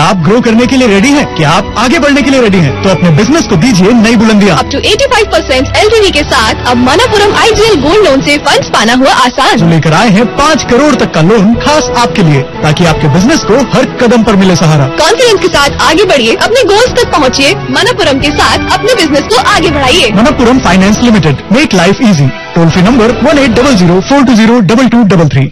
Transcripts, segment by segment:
आप ग्रो करने के लिए रेडी हैं? क्या आप आगे बढ़ने के लिए रेडी हैं? तो अपने बिजनेस को दीजिए नई बुलंदियां। अप टू 85% LTV के साथ अब मनपुरम IGL गोल्ड लोन से फंड्स पाना हुआ आसान। जो लेकर आए हैं 5 करोड़ तक का लोन खास आपके लिए, ताकि आपके बिजनेस को हर कदम पर मिले सहारा। कॉन्फिडेंस के साथ आगे बढ़िए, अपने गोल्स तक पहुँचिए। मनपुरम के साथ अपने बिजनेस को आगे बढ़ाइए। Manappuram finance limited, make life easy. Toll free number 1800-420-2233।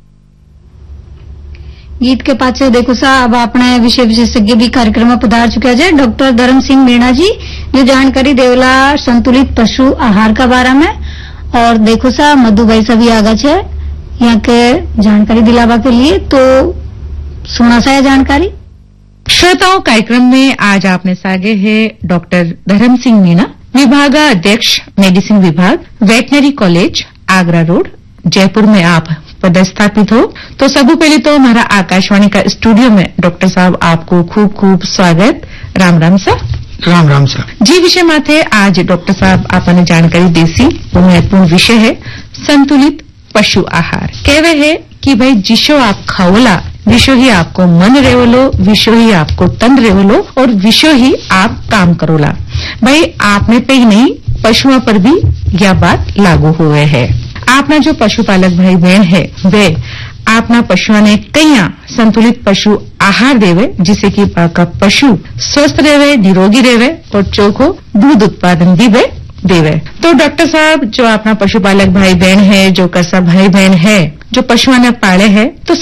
ગીત કે પાછળ देखो सा अब આપણે વિષય વિશેષज्ञ भी कार्यक्रम में पधार चुका है डॉक्टर धर्म सिंह मीणा जी, जो जानकारी देवला संतुलित पशु आहार का बारे में। और देखो सा मधु भाई सभी आगा है यहाँ के जानकारी दिलावा के लिए, तो सुना सा है जानकारी। श्रोताओं, कार्यक्रम में आज आपने सागे है डॉक्टर धर्म सिंह मीणा, विभागाध्यक्ष मेडिसिन विभाग, veterinary college, Agra road, Jaipur में आप पदस्थापित हो। तो सबसे पहले तो हमारा आकाशवाणी का स्टूडियो में डॉक्टर साहब आपको खूब खूब स्वागत। राम राम सर। राम राम सर जी। विषय माथे आज डॉक्टर साहब आपने जानकारी देसी, वो महत्वपूर्ण विषय है संतुलित पशु आहार। कहवे है कि भाई जिसो आप खाओला विशो ही आपको मन रेवलो, विशो ही आपको तन रेवलो और विशो ही आप काम करोला। भाई आपने पे ही नहीं, पशुओं पर भी यह बात लागू हुए है। आपना जो पशुपालक भाई बहन है वे आपना पशुओं ने कईया संतुलित पशु आहार देवे, जिससे कि आपका पशु स्वस्थ रहे, निरोगी रहे और चोखो दूध उत्पादन भी वे देवे। तो डॉक्टर साहब, जो अपना पशुपालक भाई बहन है, जो कसा भाई बहन है, जो पशुओं ने पाले है, तो